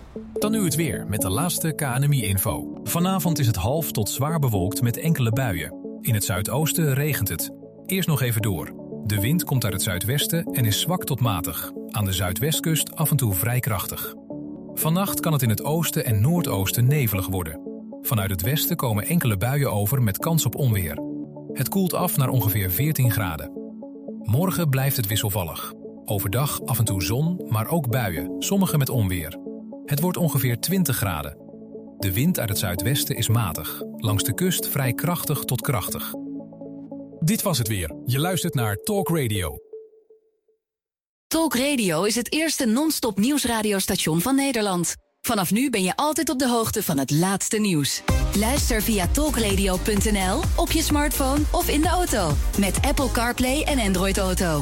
Dan nu het weer met de laatste KNMI-info. Vanavond is het half tot zwaar bewolkt met enkele buien. In het zuidoosten regent het. Eerst nog even door. De wind komt uit het zuidwesten en is zwak tot matig. Aan de zuidwestkust af en toe vrij krachtig. Vannacht kan het in het oosten en noordoosten nevelig worden. Vanuit het westen komen enkele buien over met kans op onweer. Het koelt af naar ongeveer 14 graden. Morgen blijft het wisselvallig. Overdag af en toe zon, maar ook buien, sommige met onweer. Het wordt ongeveer 20 graden. De wind uit het zuidwesten is matig. Langs de kust vrij krachtig tot krachtig. Dit was het weer. Je luistert naar Talk Radio. Talk Radio is het eerste non-stop nieuwsradiostation van Nederland. Vanaf nu ben je altijd op de hoogte van het laatste nieuws. Luister via talkradio.nl, op je smartphone of in de auto. Met Apple CarPlay en Android Auto.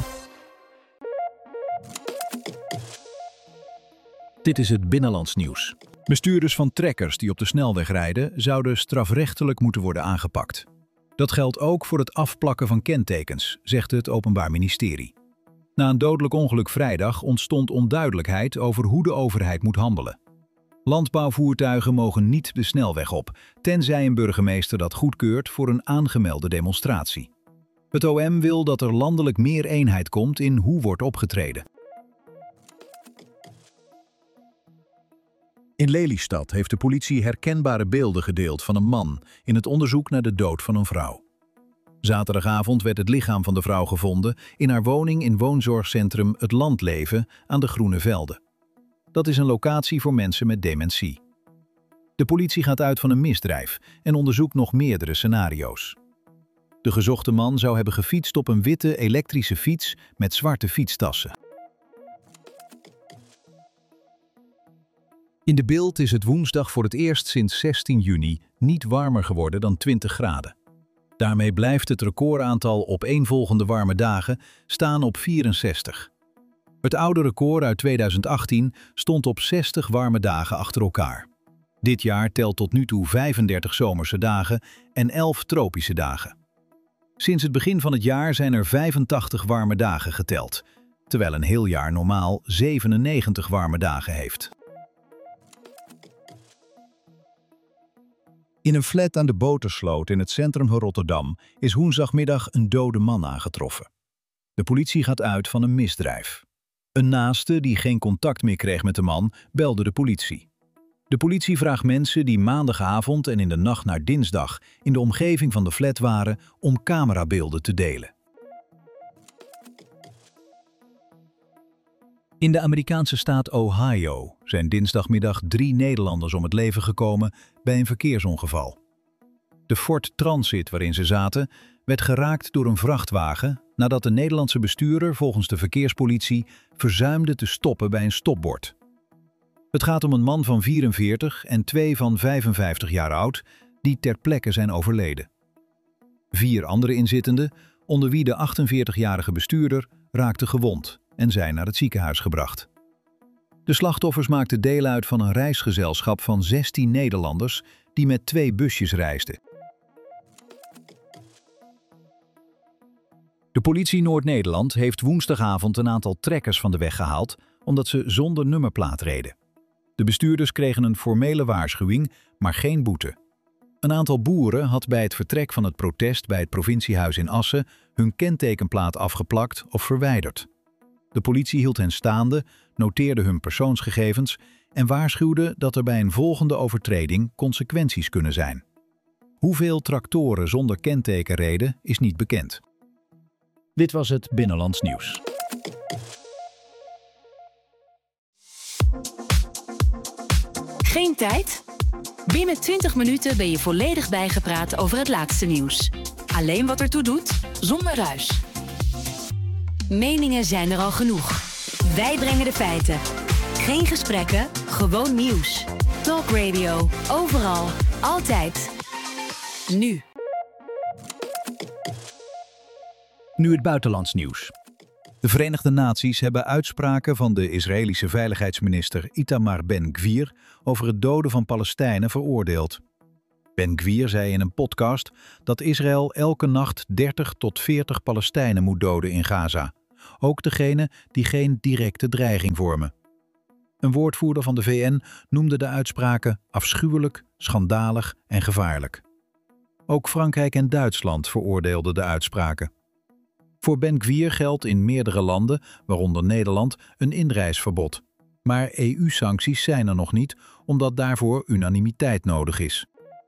Dit is het Binnenlands nieuws. Bestuurders van trekkers die op de snelweg rijden zouden strafrechtelijk moeten worden aangepakt. Dat geldt ook voor het afplakken van kentekens, zegt het Openbaar Ministerie. Na een dodelijk ongeluk vrijdag ontstond onduidelijkheid over hoe de overheid moet handelen. Landbouwvoertuigen mogen niet de snelweg op, tenzij een burgemeester dat goedkeurt voor een aangemelde demonstratie. Het OM wil dat er landelijk meer eenheid komt in hoe wordt opgetreden. In Lelystad heeft de politie herkenbare beelden gedeeld van een man in het onderzoek naar de dood van een vrouw. Zaterdagavond werd het lichaam van de vrouw gevonden in haar woning in woonzorgcentrum Het Landleven aan de Groene Velden. Dat is een locatie voor mensen met dementie. De politie gaat uit van een misdrijf en onderzoekt nog meerdere scenario's. De gezochte man zou hebben gefietst op een witte elektrische fiets met zwarte fietstassen. In de Bild is het woensdag voor het eerst sinds 16 juni niet warmer geworden dan 20 graden. Daarmee blijft het recordaantal opeenvolgende warme dagen staan op 64. Het oude record uit 2018 stond op 60 warme dagen achter elkaar. Dit jaar telt tot nu toe 35 zomerse dagen en 11 tropische dagen. Sinds het begin van het jaar zijn er 85 warme dagen geteld, terwijl een heel jaar normaal 97 warme dagen heeft. In een flat aan de Botersloot in het centrum van Rotterdam is woensdagmiddag een dode man aangetroffen. De politie gaat uit van een misdrijf. Een naaste die geen contact meer kreeg met de man, belde de politie. De politie vraagt mensen die maandagavond en in de nacht naar dinsdag in de omgeving van de flat waren om camerabeelden te delen. In de Amerikaanse staat Ohio zijn dinsdagmiddag 3 Nederlanders om het leven gekomen bij een verkeersongeval. De Ford Transit waarin ze zaten werd geraakt door een vrachtwagen nadat de Nederlandse bestuurder volgens de verkeerspolitie verzuimde te stoppen bij een stopbord. Het gaat om een man van 44 en 2 van 55 jaar oud die ter plekke zijn overleden. 4 andere inzittenden, onder wie de 48-jarige bestuurder, raakten gewond en zijn naar het ziekenhuis gebracht. De slachtoffers maakten deel uit van een reisgezelschap van 16 Nederlanders die met 2 busjes reisden. De politie Noord-Nederland heeft woensdagavond een aantal trekkers van de weg gehaald omdat ze zonder nummerplaat reden. De bestuurders kregen een formele waarschuwing, maar geen boete. Een aantal boeren had bij het vertrek van het protest bij het provinciehuis in Assen hun kentekenplaat afgeplakt of verwijderd. De politie hield hen staande, noteerde hun persoonsgegevens en waarschuwde dat er bij een volgende overtreding consequenties kunnen zijn. Hoeveel tractoren zonder kenteken reden is niet bekend. Dit was het Binnenlands nieuws. Geen tijd? Binnen 20 minuten ben je volledig bijgepraat over het laatste nieuws. Alleen wat ertoe doet, zonder ruis. Meningen zijn er al genoeg. Wij brengen de feiten. Geen gesprekken, gewoon nieuws. Talk Radio, overal, altijd. Nu. Nu het buitenlands nieuws. De Verenigde Naties hebben uitspraken van de Israëlische veiligheidsminister Itamar Ben-Gvir over het doden van Palestijnen veroordeeld. Ben-Gvir zei in een podcast dat Israël elke nacht 30 tot 40 Palestijnen moet doden in Gaza. Ook degenen die geen directe dreiging vormen. Een woordvoerder van de VN noemde de uitspraken afschuwelijk, schandalig en gevaarlijk. Ook Frankrijk en Duitsland veroordeelden de uitspraken. Voor Ben-Gvir geldt in meerdere landen, waaronder Nederland, een inreisverbod. Maar EU-sancties zijn er nog niet, omdat daarvoor unanimiteit nodig is.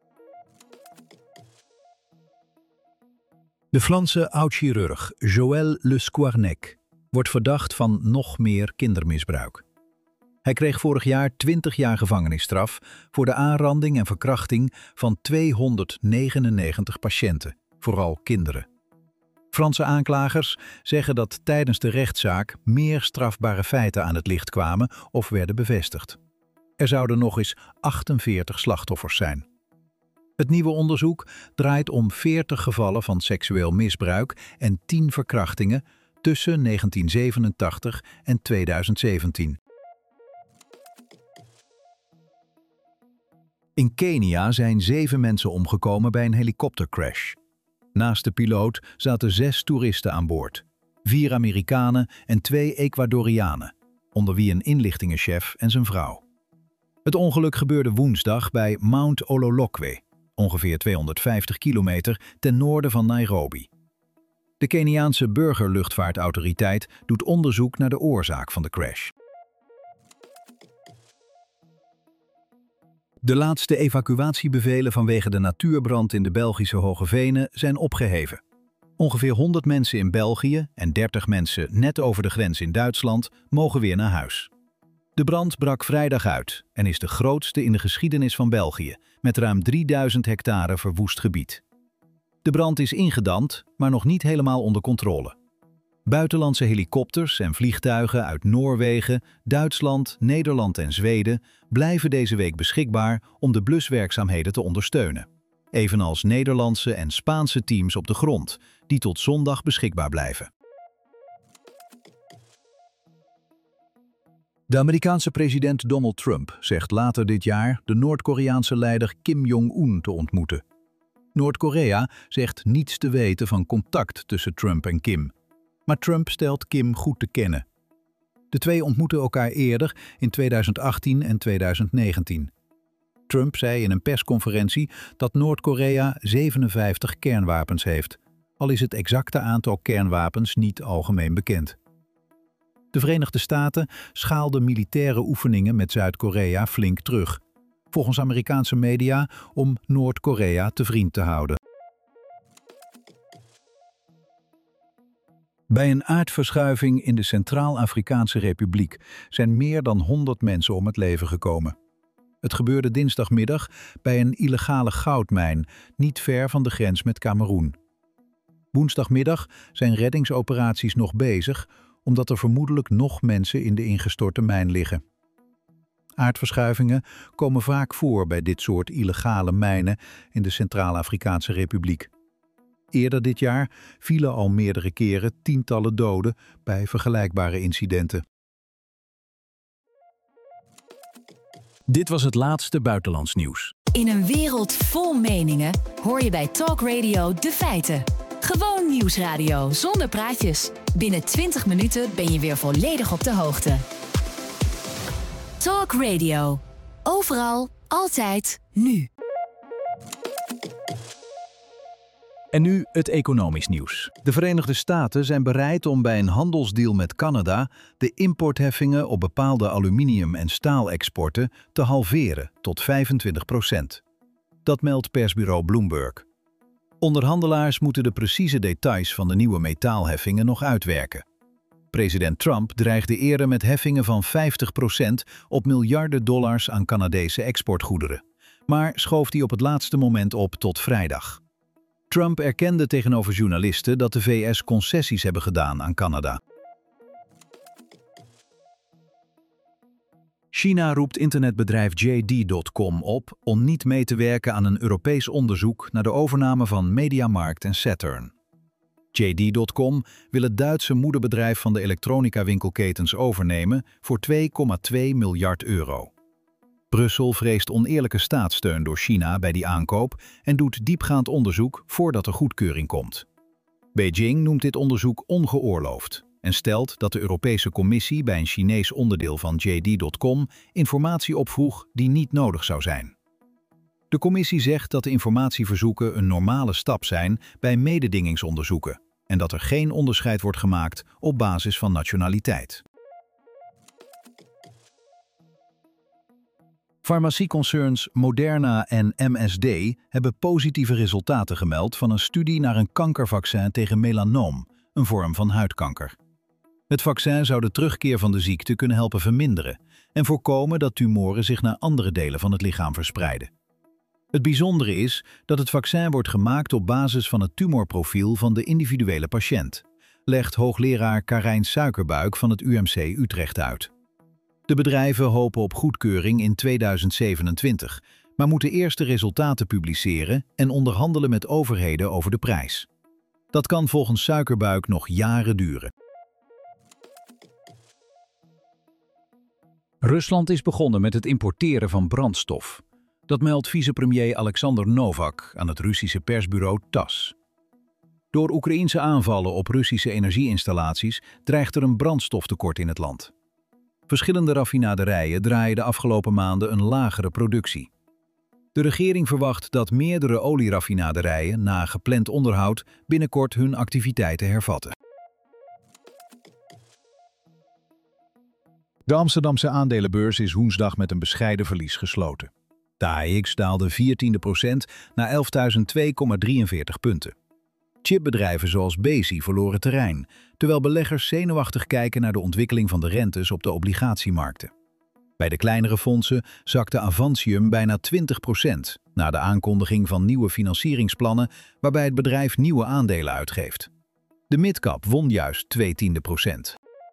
De Franse oud-chirurg Joël Le Squarnec wordt verdacht van nog meer kindermisbruik. Hij kreeg vorig jaar 20 jaar gevangenisstraf voor de aanranding en verkrachting van 299 patiënten, vooral kinderen. Franse aanklagers zeggen dat tijdens de rechtszaak meer strafbare feiten aan het licht kwamen of werden bevestigd. Er zouden nog eens 48 slachtoffers zijn. Het nieuwe onderzoek draait om 40 gevallen van seksueel misbruik en 10 verkrachtingen tussen 1987 en 2017. In Kenia zijn 7 mensen omgekomen bij een helikoptercrash. Naast de piloot zaten 6 toeristen aan boord. 4 Amerikanen en 2 Ecuadorianen, onder wie een inlichtingenchef en zijn vrouw. Het ongeluk gebeurde woensdag bij Mount Ololokwe, ongeveer 250 kilometer ten noorden van Nairobi. De Keniaanse burgerluchtvaartautoriteit doet onderzoek naar de oorzaak van de crash. De laatste evacuatiebevelen vanwege de natuurbrand in de Belgische Hoge Venen zijn opgeheven. Ongeveer 100 mensen in België en 30 mensen net over de grens in Duitsland mogen weer naar huis. De brand brak vrijdag uit en is de grootste in de geschiedenis van België, met ruim 3000 hectare verwoest gebied. De brand is ingedamd, maar nog niet helemaal onder controle. Buitenlandse helikopters en vliegtuigen uit Noorwegen, Duitsland, Nederland en Zweden blijven deze week beschikbaar om de bluswerkzaamheden te ondersteunen. Evenals Nederlandse en Spaanse teams op de grond, die tot zondag beschikbaar blijven. De Amerikaanse president Donald Trump zegt later dit jaar de Noord-Koreaanse leider Kim Jong-un te ontmoeten. Noord-Korea zegt niets te weten van contact tussen Trump en Kim. Maar Trump stelt Kim goed te kennen. De twee ontmoetten elkaar eerder in 2018 en 2019. Trump zei in een persconferentie dat Noord-Korea 57 kernwapens heeft, al is het exacte aantal kernwapens niet algemeen bekend. De Verenigde Staten schaalden militaire oefeningen met Zuid-Korea flink terug, volgens Amerikaanse media om Noord-Korea te vriend te houden. Bij een aardverschuiving in de Centraal-Afrikaanse Republiek zijn meer dan 100 mensen om het leven gekomen. Het gebeurde dinsdagmiddag bij een illegale goudmijn, niet ver van de grens met Kameroen. Woensdagmiddag zijn reddingsoperaties nog bezig, omdat er vermoedelijk nog mensen in de ingestorte mijn liggen. Aardverschuivingen komen vaak voor bij dit soort illegale mijnen in de Centraal-Afrikaanse Republiek. Eerder dit jaar vielen al meerdere keren tientallen doden bij vergelijkbare incidenten. Dit was het laatste buitenlands nieuws. In een wereld vol meningen hoor je bij Talk Radio de feiten. Gewoon nieuwsradio zonder praatjes. Binnen 20 minuten ben je weer volledig op de hoogte. Talk Radio. Overal, altijd, nu. En nu het economisch nieuws. De Verenigde Staten zijn bereid om bij een handelsdeal met Canada de importheffingen op bepaalde aluminium- en staalexporten te halveren tot 25%. Dat meldt persbureau Bloomberg. Onderhandelaars moeten de precieze details van de nieuwe metaalheffingen nog uitwerken. President Trump dreigde eerder met heffingen van 50% op miljarden dollars aan Canadese exportgoederen, maar schoof die op het laatste moment op tot vrijdag. Trump erkende tegenover journalisten dat de VS concessies hebben gedaan aan Canada. China roept internetbedrijf JD.com op om niet mee te werken aan een Europees onderzoek naar de overname van MediaMarkt en Saturn. JD.com wil het Duitse moederbedrijf van de elektronica-winkelketens overnemen voor €2,2 miljard. Brussel vreest oneerlijke staatssteun door China bij die aankoop en doet diepgaand onderzoek voordat er goedkeuring komt. Beijing noemt dit onderzoek ongeoorloofd en stelt dat de Europese Commissie bij een Chinees onderdeel van JD.com informatie opvroeg die niet nodig zou zijn. De commissie zegt dat de informatieverzoeken een normale stap zijn bij mededingingsonderzoeken en dat er geen onderscheid wordt gemaakt op basis van nationaliteit. Farmacieconcerns Moderna en MSD hebben positieve resultaten gemeld van een studie naar een kankervaccin tegen melanoom, een vorm van huidkanker. Het vaccin zou de terugkeer van de ziekte kunnen helpen verminderen en voorkomen dat tumoren zich naar andere delen van het lichaam verspreiden. Het bijzondere is dat het vaccin wordt gemaakt op basis van het tumorprofiel van de individuele patiënt, legt hoogleraar Karijn Suikerbuik van het UMC Utrecht uit. De bedrijven hopen op goedkeuring in 2027, maar moeten eerst de resultaten publiceren en onderhandelen met overheden over de prijs. Dat kan volgens Suikerbuik nog jaren duren. Rusland is begonnen met het importeren van brandstof. Dat meldt vicepremier Alexander Novak aan het Russische persbureau TASS. Door Oekraïense aanvallen op Russische energieinstallaties dreigt er een brandstoftekort in het land. Verschillende raffinaderijen draaien de afgelopen maanden een lagere productie. De regering verwacht dat meerdere olieraffinaderijen na gepland onderhoud binnenkort hun activiteiten hervatten. De Amsterdamse aandelenbeurs is woensdag met een bescheiden verlies gesloten. De AEX daalde 0,14% naar 11.002,43 punten. Chipbedrijven zoals Besi verloren terrein, terwijl beleggers zenuwachtig kijken naar de ontwikkeling van de rentes op de obligatiemarkten. Bij de kleinere fondsen zakte Avantium bijna 20% na de aankondiging van nieuwe financieringsplannen waarbij het bedrijf nieuwe aandelen uitgeeft. De midcap won juist 0,2%.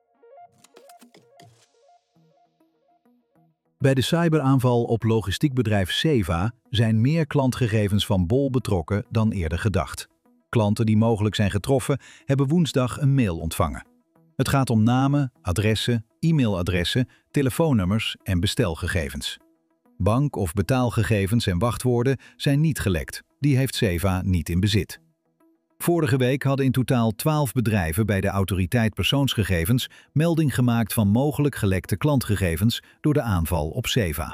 Bij de cyberaanval op logistiekbedrijf Ceva zijn meer klantgegevens van Bol betrokken dan eerder gedacht. Klanten die mogelijk zijn getroffen hebben woensdag een mail ontvangen. Het gaat om namen, adressen, e-mailadressen, telefoonnummers en bestelgegevens. Bank- of betaalgegevens en wachtwoorden zijn niet gelekt. Die heeft Ceva niet in bezit. Vorige week hadden in totaal 12 bedrijven bij de Autoriteit Persoonsgegevens melding gemaakt van mogelijk gelekte klantgegevens door de aanval op Ceva.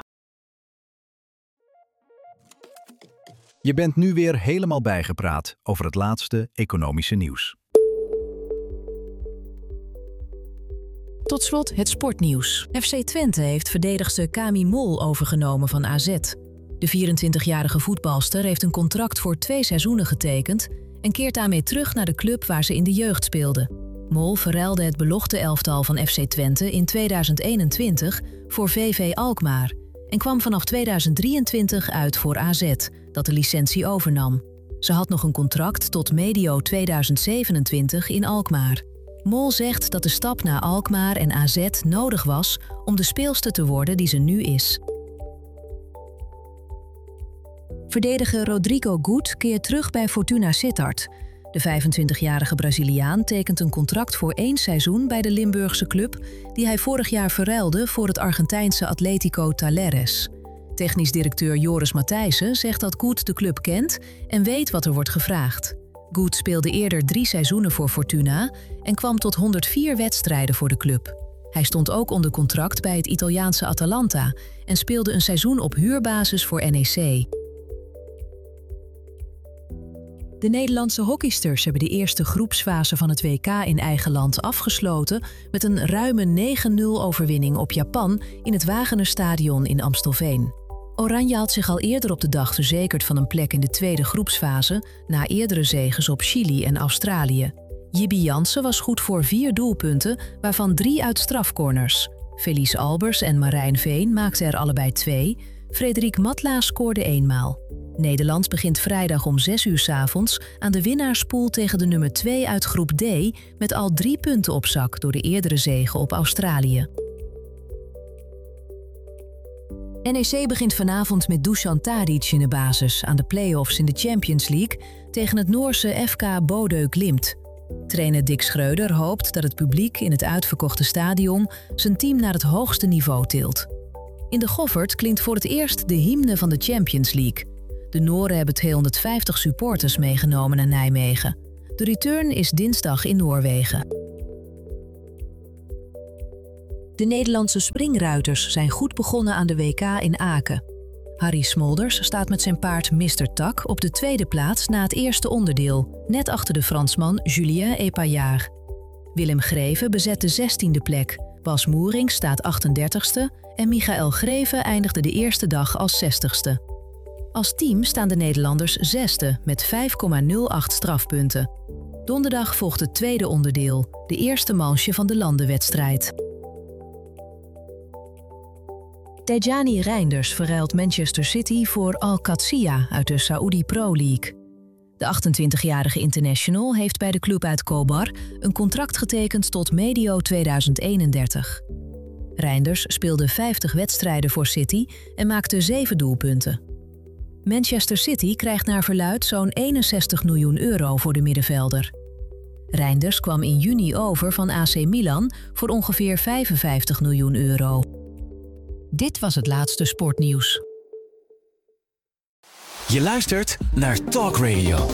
Je bent nu weer helemaal bijgepraat over het laatste economische nieuws. Tot slot het sportnieuws. FC Twente heeft verdedigster Kami Mol overgenomen van AZ. De 24-jarige voetbalster heeft een contract voor 2 seizoenen getekend en keert daarmee terug naar de club waar ze in de jeugd speelde. Mol verruilde het belofte elftal van FC Twente in 2021 voor VV Alkmaar en kwam vanaf 2023 uit voor AZ, dat de licentie overnam. Ze had nog een contract tot medio 2027 in Alkmaar. Mol zegt dat de stap naar Alkmaar en AZ nodig was om de speelster te worden die ze nu is. Verdediger Rodrigo Gut keert terug bij Fortuna Sittard. De 25-jarige Braziliaan tekent een contract voor 1 seizoen bij de Limburgse club die hij vorig jaar verruilde voor het Argentijnse Atlético Talleres. Technisch directeur Joris Matthijssen zegt dat Gut de club kent en weet wat er wordt gevraagd. Gut speelde eerder 3 seizoenen voor Fortuna en kwam tot 104 wedstrijden voor de club. Hij stond ook onder contract bij het Italiaanse Atalanta en speelde een seizoen op huurbasis voor NEC. De Nederlandse hockeysters hebben de eerste groepsfase van het WK in eigen land afgesloten met een ruime 9-0 overwinning op Japan in het Wagener-stadion in Amstelveen. Oranje had zich al eerder op de dag verzekerd van een plek in de tweede groepsfase na eerdere zeges op Chili en Australië. Jibby Jansen was goed voor 4 doelpunten, waarvan 3 uit strafcorners. Felice Albers en Marijn Veen maakten er allebei 2. Frederik Matla scoorde 1 maal. Nederland begint vrijdag om 6 uur 's avonds aan de winnaarspool tegen de nummer 2 uit groep D met al 3 punten op zak door de eerdere zege op Australië. NEC begint vanavond met Dusan Tadic in de basis aan de play-offs in de Champions League tegen het Noorse FK Bodø Glimt. Trainer Dick Schreuder hoopt dat het publiek in het uitverkochte stadion zijn team naar het hoogste niveau tilt. In de Goffert klinkt voor het eerst de hymne van de Champions League. De Noren hebben 250 supporters meegenomen naar Nijmegen. De return is dinsdag in Noorwegen. De Nederlandse springruiters zijn goed begonnen aan de WK in Aken. Harry Smolders staat met zijn paard Mr. Tak op de tweede plaats na het eerste onderdeel, net achter de Fransman Julien Epaillard. Willem Greven bezet de 16e plek, Bas Moering staat 38ste en Michael Greven eindigde de eerste dag als 60ste. Als team staan de Nederlanders 6e met 5,08 strafpunten. Donderdag volgt het tweede onderdeel, de eerste manche van de landenwedstrijd. Tijjani Reinders verruilt Manchester City voor Al-Qadsiya uit de Saudi Pro League. De 28-jarige international heeft bij de club uit Khobar een contract getekend tot medio 2031. Reinders speelde 50 wedstrijden voor City en maakte 7 doelpunten. Manchester City krijgt naar verluidt zo'n 61 miljoen euro voor de middenvelder. Reinders kwam in juni over van AC Milan voor ongeveer 55 miljoen euro. Dit was het laatste sportnieuws. Je luistert naar Talk Radio.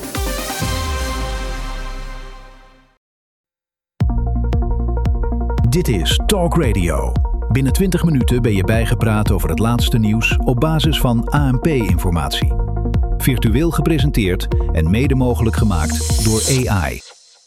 Dit is Talk Radio. Binnen 20 minuten ben je bijgepraat over het laatste nieuws op basis van ANP-informatie. Virtueel gepresenteerd en mede mogelijk gemaakt door AI.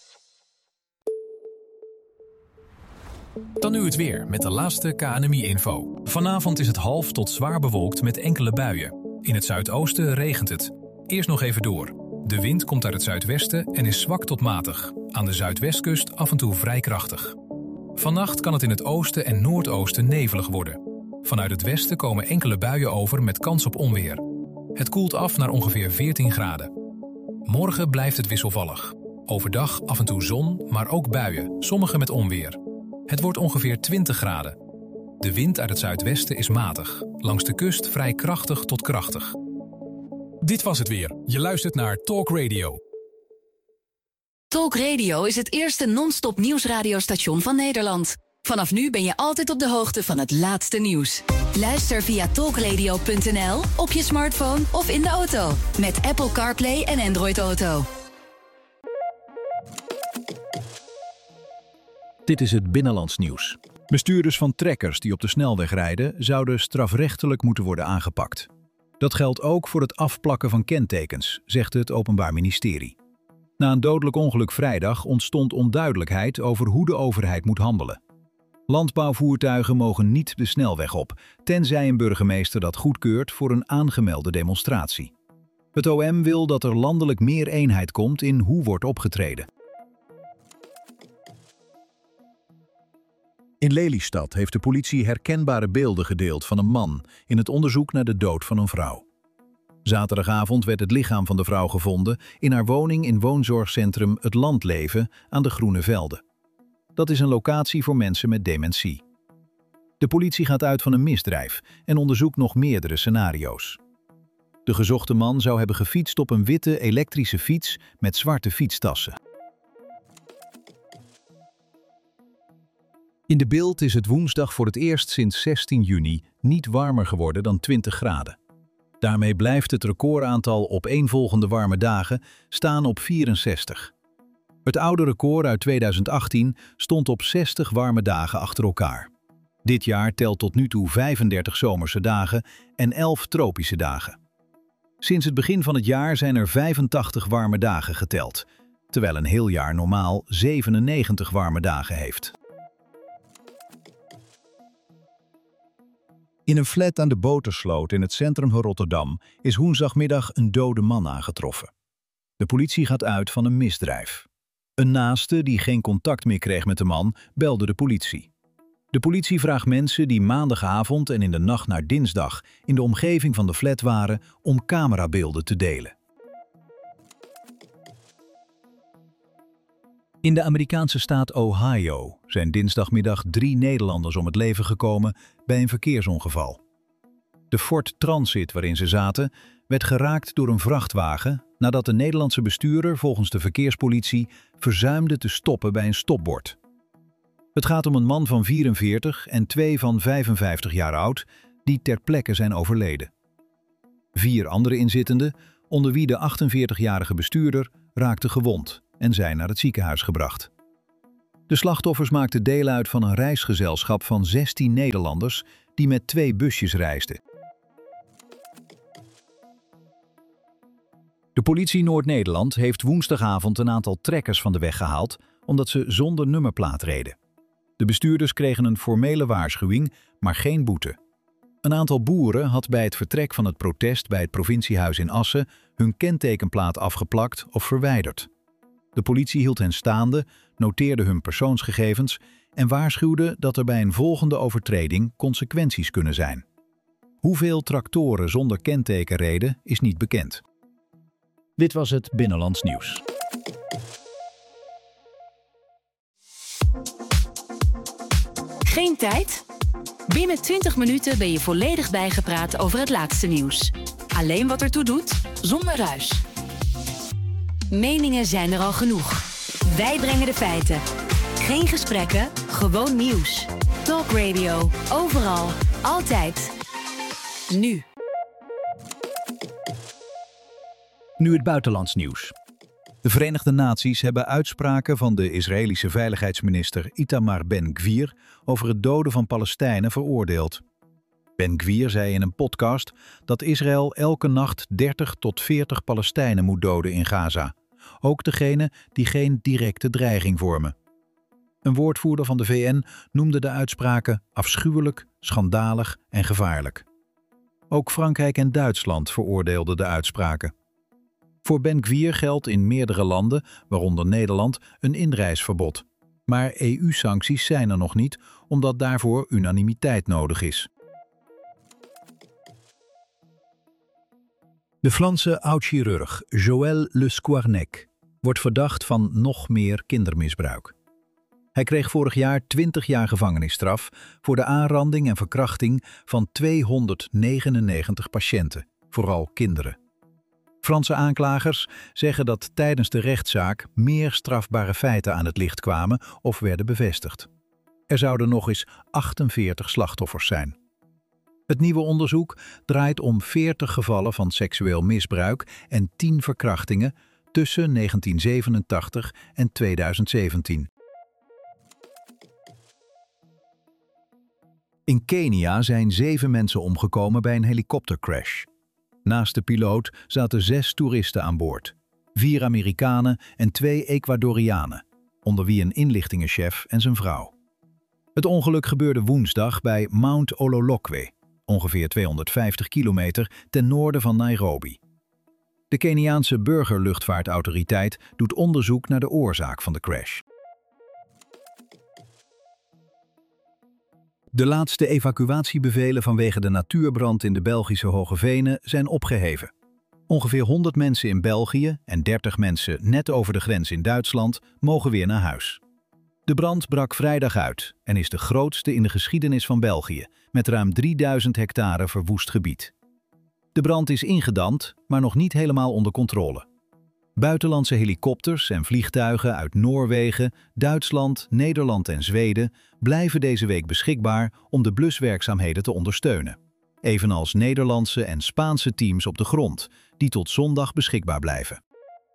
Dan nu het weer met de laatste KNMI-info. Vanavond is het half tot zwaar bewolkt met enkele buien. In het zuidoosten regent het. Eerst nog even door. De wind komt uit het zuidwesten en is zwak tot matig. Aan de zuidwestkust af en toe vrij krachtig. Vannacht kan het in het oosten en noordoosten nevelig worden. Vanuit het westen komen enkele buien over met kans op onweer. Het koelt af naar ongeveer 14 graden. Morgen blijft het wisselvallig. Overdag af en toe zon, maar ook buien, sommige met onweer. Het wordt ongeveer 20 graden. De wind uit het zuidwesten is matig. Langs de kust vrij krachtig tot krachtig. Dit was het weer. Je luistert naar Talk Radio. Talk Radio is het eerste non-stop nieuwsradiostation van Nederland. Vanaf nu ben je altijd op de hoogte van het laatste nieuws. Luister via talkradio.nl, op je smartphone of in de auto. Met Apple CarPlay en Android Auto. Dit is het Binnenlands nieuws. Bestuurders van trekkers die op de snelweg rijden zouden strafrechtelijk moeten worden aangepakt. Dat geldt ook voor het afplakken van kentekens, zegt het Openbaar Ministerie. Na een dodelijk ongeluk vrijdag ontstond onduidelijkheid over hoe de overheid moet handelen. Landbouwvoertuigen mogen niet de snelweg op, tenzij een burgemeester dat goedkeurt voor een aangemelde demonstratie. Het OM wil dat er landelijk meer eenheid komt in hoe wordt opgetreden. In Lelystad heeft de politie herkenbare beelden gedeeld van een man in het onderzoek naar de dood van een vrouw. Zaterdagavond werd het lichaam van de vrouw gevonden in haar woning in woonzorgcentrum Het Landleven aan de Groene Velden. Dat is een locatie voor mensen met dementie. De politie gaat uit van een misdrijf en onderzoekt nog meerdere scenario's. De gezochte man zou hebben gefietst op een witte elektrische fiets met zwarte fietstassen. In de Bilt is het woensdag voor het eerst sinds 16 juni niet warmer geworden dan 20 graden. Daarmee blijft het recordaantal opeenvolgende warme dagen staan op 64. Het oude record uit 2018 stond op 60 warme dagen achter elkaar. Dit jaar telt tot nu toe 35 zomerse dagen en 11 tropische dagen. Sinds het begin van het jaar zijn er 85 warme dagen geteld, terwijl een heel jaar normaal 97 warme dagen heeft. In een flat aan de Botersloot in het centrum van Rotterdam is woensdagmiddag een dode man aangetroffen. De politie gaat uit van een misdrijf. Een naaste die geen contact meer kreeg met de man belde de politie. De politie vraagt mensen die maandagavond en in de nacht naar dinsdag in de omgeving van de flat waren om camerabeelden te delen. In de Amerikaanse staat Ohio zijn dinsdagmiddag 3 Nederlanders om het leven gekomen bij een verkeersongeval. De Ford Transit waarin ze zaten werd geraakt door een vrachtwagen nadat de Nederlandse bestuurder volgens de verkeerspolitie verzuimde te stoppen bij een stopbord. Het gaat om een man van 44 en 2 van 55 jaar oud die ter plekke zijn overleden. 4 andere inzittenden, onder wie de 48-jarige bestuurder, raakten gewond en zijn naar het ziekenhuis gebracht. De slachtoffers maakten deel uit van een reisgezelschap van 16 Nederlanders die met 2 busjes reisden. De politie Noord-Nederland heeft woensdagavond een aantal trekkers van de weg gehaald omdat ze zonder nummerplaat reden. De bestuurders kregen een formele waarschuwing, maar geen boete. Een aantal boeren had bij het vertrek van het protest bij het provinciehuis in Assen hun kentekenplaat afgeplakt of verwijderd. De politie hield hen staande, noteerde hun persoonsgegevens en waarschuwde dat er bij een volgende overtreding consequenties kunnen zijn. Hoeveel tractoren zonder kenteken reden is niet bekend. Dit was het Binnenlands Nieuws. Geen tijd? Binnen 20 minuten ben je volledig bijgepraat over het laatste nieuws. Alleen wat ertoe doet, zonder ruis. Meningen zijn er al genoeg. Wij brengen de feiten. Geen gesprekken, gewoon nieuws. Talk Radio, overal, altijd. Nu. Nu het buitenlands nieuws. De Verenigde Naties hebben uitspraken van de Israëlische veiligheidsminister Itamar Ben-Gvir over het doden van Palestijnen veroordeeld. Ben-Gvir zei in een podcast dat Israël elke nacht 30 tot 40 Palestijnen moet doden in Gaza. Ook degenen die geen directe dreiging vormen. Een woordvoerder van de VN noemde de uitspraken afschuwelijk, schandalig en gevaarlijk. Ook Frankrijk en Duitsland veroordeelden de uitspraken. Voor Ben-Gvir geldt in meerdere landen, waaronder Nederland, een inreisverbod. Maar EU-sancties zijn er nog niet, omdat daarvoor unanimiteit nodig is. De Franse oud-chirurg Joël Le Squarnec wordt verdacht van nog meer kindermisbruik. Hij kreeg vorig jaar 20 jaar gevangenisstraf voor de aanranding en verkrachting van 299 patiënten, vooral kinderen. Franse aanklagers zeggen dat tijdens de rechtszaak meer strafbare feiten aan het licht kwamen of werden bevestigd. Er zouden nog eens 48 slachtoffers zijn. Het nieuwe onderzoek draait om 40 gevallen van seksueel misbruik en 10 verkrachtingen tussen 1987 en 2017. In Kenia zijn 7 mensen omgekomen bij een helikoptercrash. Naast de piloot zaten 6 toeristen aan boord. 4 Amerikanen en 2 Ecuadorianen, onder wie een inlichtingenchef en zijn vrouw. Het ongeluk gebeurde woensdag bij Mount Ololokwe, ongeveer 250 kilometer ten noorden van Nairobi. De Keniaanse burgerluchtvaartautoriteit doet onderzoek naar de oorzaak van de crash. De laatste evacuatiebevelen vanwege de natuurbrand in de Belgische Hoge Venen zijn opgeheven. Ongeveer 100 mensen in België en 30 mensen net over de grens in Duitsland mogen weer naar huis. De brand brak vrijdag uit en is de grootste in de geschiedenis van België, met ruim 3000 hectare verwoest gebied. De brand is ingedamd, maar nog niet helemaal onder controle. Buitenlandse helikopters en vliegtuigen uit Noorwegen, Duitsland, Nederland en Zweden blijven deze week beschikbaar om de bluswerkzaamheden te ondersteunen. Evenals Nederlandse en Spaanse teams op de grond, die tot zondag beschikbaar blijven.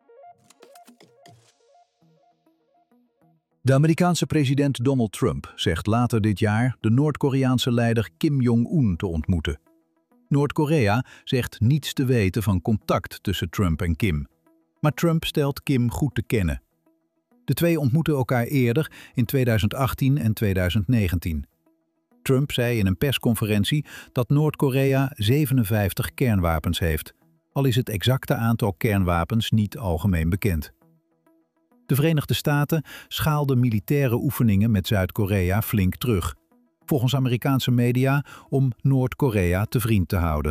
De Amerikaanse president Donald Trump zegt later dit jaar de Noord-Koreaanse leider Kim Jong-un te ontmoeten. Noord-Korea zegt niets te weten van contact tussen Trump en Kim. Maar Trump stelt Kim goed te kennen. De twee ontmoetten elkaar eerder in 2018 en 2019. Trump zei in een persconferentie dat Noord-Korea 57 kernwapens heeft, al is het exacte aantal kernwapens niet algemeen bekend. De Verenigde Staten schaalden militaire oefeningen met Zuid-Korea flink terug, volgens Amerikaanse media om Noord-Korea te vriend te houden.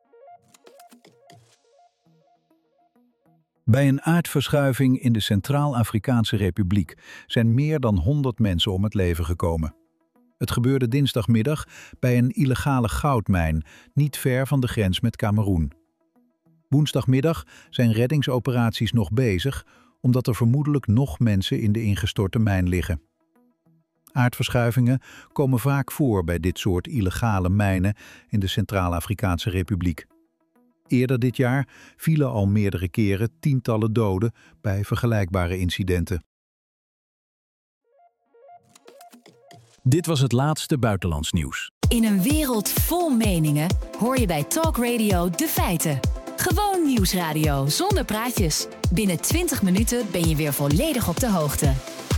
Bij een aardverschuiving in de Centraal-Afrikaanse Republiek zijn meer dan 100 mensen om het leven gekomen. Het gebeurde dinsdagmiddag bij een illegale goudmijn, niet ver van de grens met Kameroen. Woensdagmiddag zijn reddingsoperaties nog bezig, omdat er vermoedelijk nog mensen in de ingestorte mijn liggen. Aardverschuivingen komen vaak voor bij dit soort illegale mijnen in de Centraal-Afrikaanse Republiek. Eerder dit jaar vielen al meerdere keren tientallen doden bij vergelijkbare incidenten. Dit was het laatste buitenlands nieuws. In een wereld vol meningen hoor je bij Talk Radio de feiten. Gewoon nieuwsradio zonder praatjes. Binnen 20 minuten ben je weer volledig op de hoogte.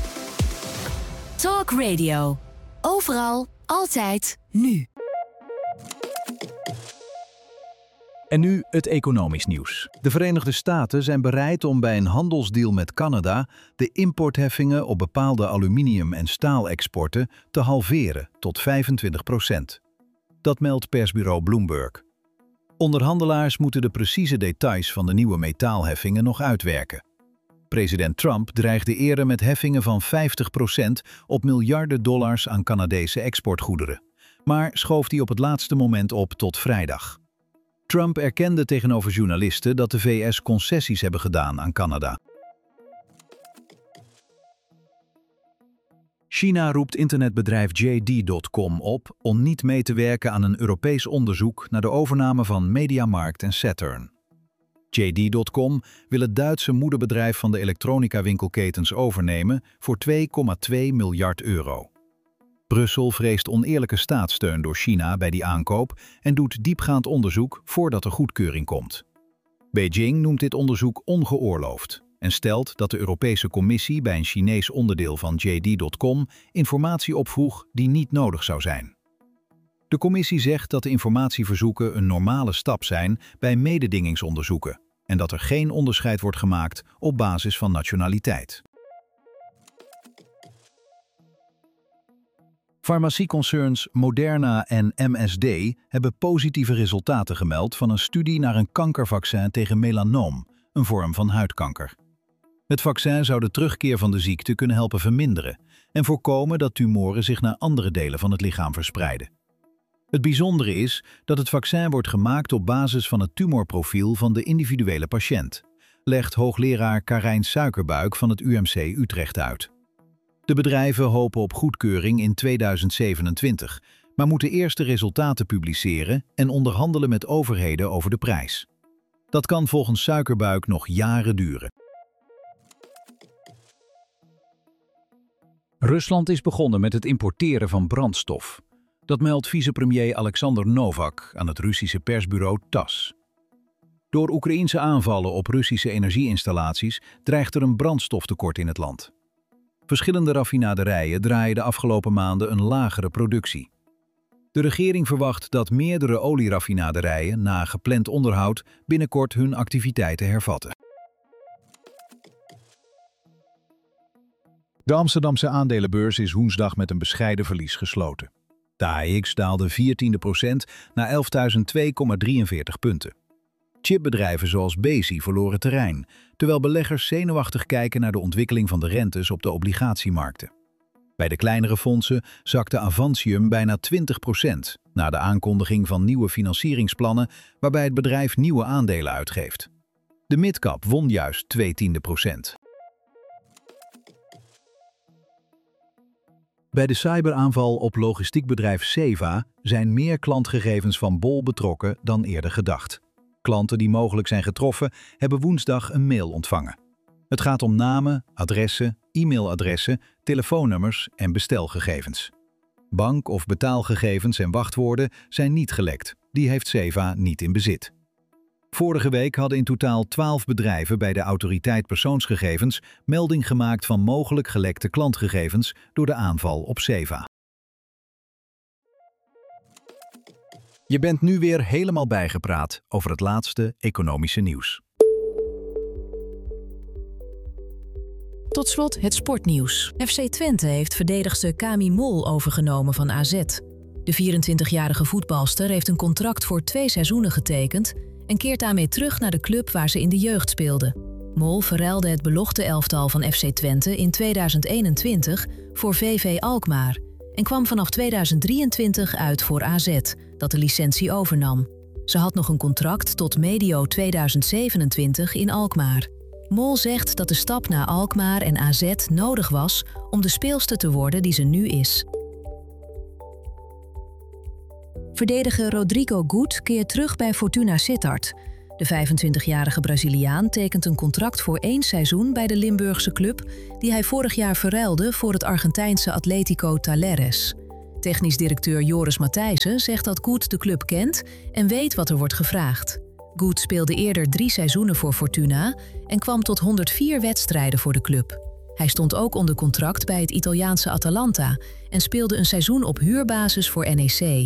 Talk Radio. Overal, altijd, nu. En nu het economisch nieuws. De Verenigde Staten zijn bereid om bij een handelsdeal met Canada de importheffingen op bepaalde aluminium- en staalexporten te halveren tot 25%. Dat meldt persbureau Bloomberg. Onderhandelaars moeten de precieze details van de nieuwe metaalheffingen nog uitwerken. President Trump dreigde eerder met heffingen van 50% op miljarden dollars aan Canadese exportgoederen, maar schoof die op het laatste moment op tot vrijdag. Trump erkende tegenover journalisten dat de VS concessies hebben gedaan aan Canada. China roept internetbedrijf JD.com op om niet mee te werken aan een Europees onderzoek naar de overname van Mediamarkt en Saturn. JD.com wil het Duitse moederbedrijf van de elektronica-winkelketens overnemen voor €2,2 miljard. Brussel vreest oneerlijke staatssteun door China bij die aankoop en doet diepgaand onderzoek voordat er goedkeuring komt. Beijing noemt dit onderzoek ongeoorloofd en stelt dat de Europese Commissie bij een Chinees onderdeel van JD.com informatie opvroeg die niet nodig zou zijn. De commissie zegt dat de informatieverzoeken een normale stap zijn bij mededingingsonderzoeken en dat er geen onderscheid wordt gemaakt op basis van nationaliteit. Farmacieconcerns Moderna en MSD hebben positieve resultaten gemeld van een studie naar een kankervaccin tegen melanoom, een vorm van huidkanker. Het vaccin zou de terugkeer van de ziekte kunnen helpen verminderen en voorkomen dat tumoren zich naar andere delen van het lichaam verspreiden. Het bijzondere is dat het vaccin wordt gemaakt op basis van het tumorprofiel van de individuele patiënt, legt hoogleraar Karijn Suikerbuik van het UMC Utrecht uit. De bedrijven hopen op goedkeuring in 2027, maar moeten eerst de resultaten publiceren en onderhandelen met overheden over de prijs. Dat kan volgens Suikerbuik nog jaren duren. Rusland is begonnen met het importeren van brandstof. Dat meldt vicepremier Alexander Novak aan het Russische persbureau TASS. Door Oekraïense aanvallen op Russische energieinstallaties dreigt er een brandstoftekort in het land. Verschillende raffinaderijen draaien de afgelopen maanden een lagere productie. De regering verwacht dat meerdere olieraffinaderijen na gepland onderhoud binnenkort hun activiteiten hervatten. De Amsterdamse aandelenbeurs is woensdag met een bescheiden verlies gesloten. De AEX daalde 0,14% naar 11.002,43 punten. Chipbedrijven zoals Besi verloren terrein, terwijl beleggers zenuwachtig kijken naar de ontwikkeling van de rentes op de obligatiemarkten. Bij de kleinere fondsen zakte Avantium bijna 20% na de aankondiging van nieuwe financieringsplannen waarbij het bedrijf nieuwe aandelen uitgeeft. De midcap won juist 0,2%. Bij de cyberaanval op logistiekbedrijf Seva zijn meer klantgegevens van Bol betrokken dan eerder gedacht. Klanten die mogelijk zijn getroffen hebben woensdag een mail ontvangen. Het gaat om namen, adressen, e-mailadressen, telefoonnummers en bestelgegevens. Bank- of betaalgegevens en wachtwoorden zijn niet gelekt. Die heeft Seva niet in bezit. Vorige week hadden in totaal 12 bedrijven bij de Autoriteit Persoonsgegevens melding gemaakt van mogelijk gelekte klantgegevens door de aanval op Seva. Je bent nu weer helemaal bijgepraat over het laatste economische nieuws. Tot slot het sportnieuws. FC Twente heeft verdedigster Kami Mol overgenomen van AZ. De 24-jarige voetbalster heeft een contract voor 2 seizoenen getekend en keert daarmee terug naar de club waar ze in de jeugd speelde. Mol verruilde het belofte elftal van FC Twente in 2021 voor VV Alkmaar en kwam vanaf 2023 uit voor AZ, dat de licentie overnam. Ze had nog een contract tot medio 2027 in Alkmaar. Mol zegt dat de stap naar Alkmaar en AZ nodig was om de speelster te worden die ze nu is. Verdediger Rodrigo Gut keert terug bij Fortuna Sittard. De 25-jarige Braziliaan tekent een contract voor 1 seizoen bij de Limburgse club die hij vorig jaar verruilde voor het Argentijnse Atlético Talleres. Technisch directeur Joris Matthijssen zegt dat Gut de club kent en weet wat er wordt gevraagd. Gut speelde eerder 3 seizoenen voor Fortuna en kwam tot 104 wedstrijden voor de club. Hij stond ook onder contract bij het Italiaanse Atalanta en speelde een seizoen op huurbasis voor NEC.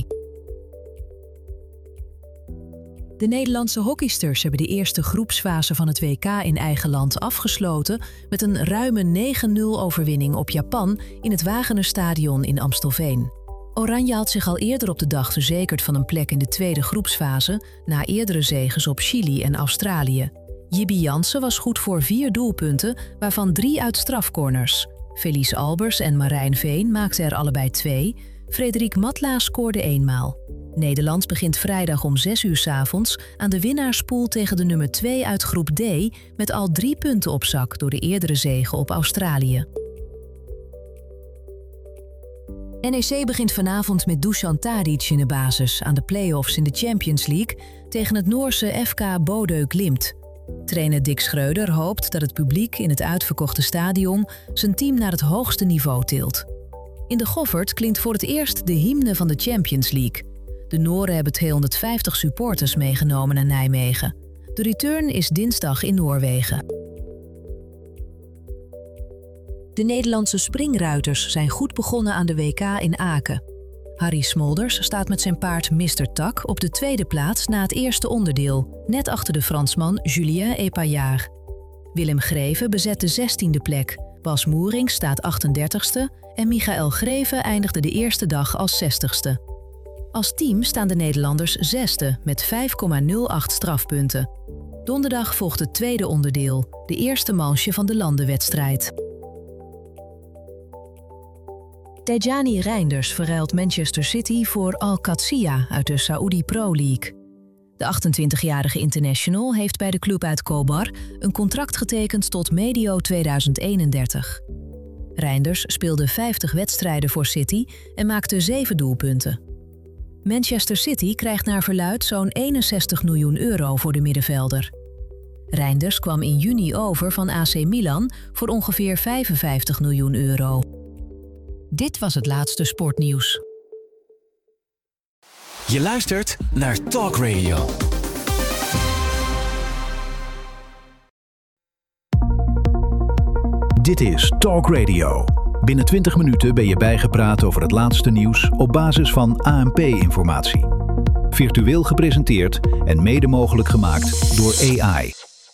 De Nederlandse hockeysters hebben de eerste groepsfase van het WK in eigen land afgesloten met een ruime 9-0 overwinning op Japan in het Wagener-stadion in Amstelveen. Oranje had zich al eerder op de dag verzekerd van een plek in de tweede groepsfase na eerdere zeges op Chili en Australië. Jibby Jansen was goed voor 4 doelpunten, waarvan 3 uit strafcorners. Felice Albers en Marijn Veen maakten er allebei 2. Frederik Matla scoorde 1 maal. Nederland begint vrijdag om 6 uur 's avonds aan de winnaarspool tegen de nummer 2 uit groep D met al 3 punten op zak door de eerdere zege op Australië. NEC begint vanavond met Dusan Tadic in de basis aan de play-offs in de Champions League tegen het Noorse FK Bodø Glimt. Trainer Dick Schreuder hoopt dat het publiek in het uitverkochte stadion zijn team naar het hoogste niveau tilt. In de Goffert klinkt voor het eerst de hymne van de Champions League. De Noren hebben 250 supporters meegenomen naar Nijmegen. De return is dinsdag in Noorwegen. De Nederlandse springruiters zijn goed begonnen aan de WK in Aken. Harry Smolders staat met zijn paard Mr. Tak op de tweede plaats na het eerste onderdeel, net achter de Fransman Julien Epaillard. Willem Greven bezet de 16e plek, Bas Moering staat 38ste en Michael Greven eindigde de eerste dag als 60ste. Als team staan de Nederlanders 6e met 5,08 strafpunten. Donderdag volgt het tweede onderdeel, de eerste manche van de landenwedstrijd. Tijjani Reinders verruilt Manchester City voor Al-Qadsiya uit de Saudi Pro League. De 28-jarige international heeft bij de club uit Khobar een contract getekend tot medio 2031. Reinders speelde 50 wedstrijden voor City en maakte 7 doelpunten. Manchester City krijgt naar verluidt zo'n 61 miljoen euro voor de middenvelder. Reinders kwam in juni over van AC Milan voor ongeveer 55 miljoen euro. Dit was het laatste sportnieuws. Je luistert naar Talk Radio. Dit is Talk Radio. Binnen 20 minuten ben je bijgepraat over het laatste nieuws op basis van ANP-informatie. Virtueel gepresenteerd en mede mogelijk gemaakt door AI.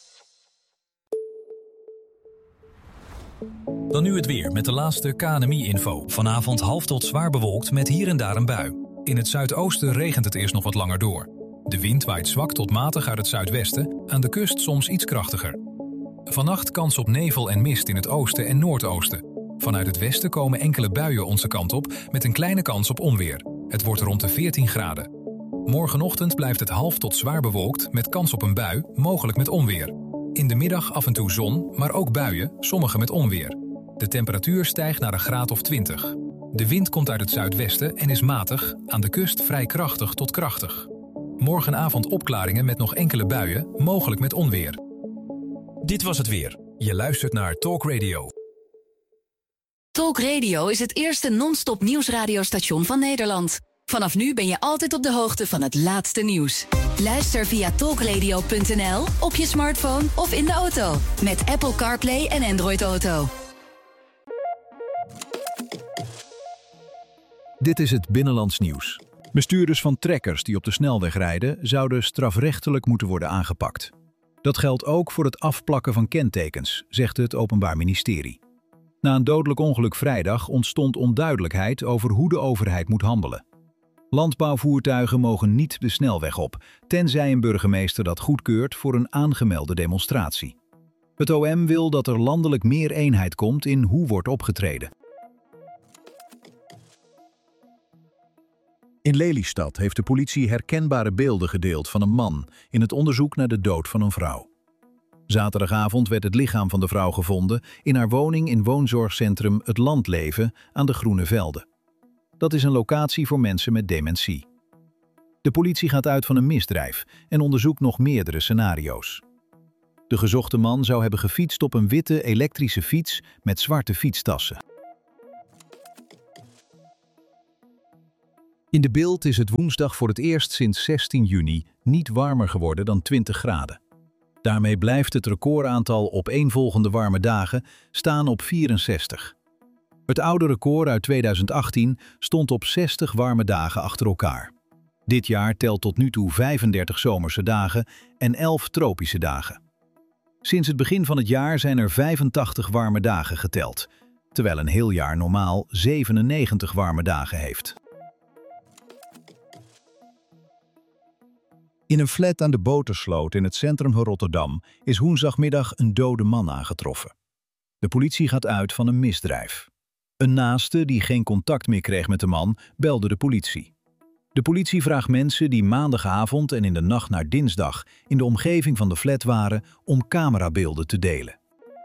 Dan nu het weer met de laatste KNMI-info. Vanavond half tot zwaar bewolkt met hier en daar een bui. In het zuidoosten regent het eerst nog wat langer door. De wind waait zwak tot matig uit het zuidwesten, aan de kust soms iets krachtiger. Vannacht kans op nevel en mist in het oosten en noordoosten. Vanuit het westen komen enkele buien onze kant op met een kleine kans op onweer. Het wordt rond de 14 graden. Morgenochtend blijft het half tot zwaar bewolkt met kans op een bui, mogelijk met onweer. In de middag af en toe zon, maar ook buien, sommige met onweer. De temperatuur stijgt naar een graad of 20. De wind komt uit het zuidwesten en is matig, aan de kust vrij krachtig tot krachtig. Morgenavond opklaringen met nog enkele buien, mogelijk met onweer. Dit was het weer. Je luistert naar Talk Radio. Talk Radio is het eerste non-stop nieuwsradiostation van Nederland. Vanaf nu ben je altijd op de hoogte van het laatste nieuws. Luister via talkradio.nl, op je smartphone of in de auto. Met Apple CarPlay en Android Auto. Dit is het Binnenlands nieuws. Bestuurders van trekkers die op de snelweg rijden zouden strafrechtelijk moeten worden aangepakt. Dat geldt ook voor het afplakken van kentekens, zegt het Openbaar Ministerie. Na een dodelijk ongeluk vrijdag ontstond onduidelijkheid over hoe de overheid moet handelen. Landbouwvoertuigen mogen niet de snelweg op, tenzij een burgemeester dat goedkeurt voor een aangemelde demonstratie. Het OM wil dat er landelijk meer eenheid komt in hoe wordt opgetreden. In Lelystad heeft de politie herkenbare beelden gedeeld van een man in het onderzoek naar de dood van een vrouw. Zaterdagavond werd het lichaam van de vrouw gevonden in haar woning in woonzorgcentrum Het Landleven aan de Groene Velden. Dat is een locatie voor mensen met dementie. De politie gaat uit van een misdrijf en onderzoekt nog meerdere scenario's. De gezochte man zou hebben gefietst op een witte elektrische fiets met zwarte fietstassen. In de beeld is het woensdag voor het eerst sinds 16 juni niet warmer geworden dan 20 graden. Daarmee blijft het recordaantal opeenvolgende warme dagen staan op 64. Het oude record uit 2018 stond op 60 warme dagen achter elkaar. Dit jaar telt tot nu toe 35 zomerse dagen en 11 tropische dagen. Sinds het begin van het jaar zijn er 85 warme dagen geteld, terwijl een heel jaar normaal 97 warme dagen heeft. In een flat aan de Botersloot in het centrum van Rotterdam is woensdagmiddag een dode man aangetroffen. De politie gaat uit van een misdrijf. Een naaste die geen contact meer kreeg met de man, belde de politie. De politie vraagt mensen die maandagavond en in de nacht naar dinsdag in de omgeving van de flat waren om camerabeelden te delen.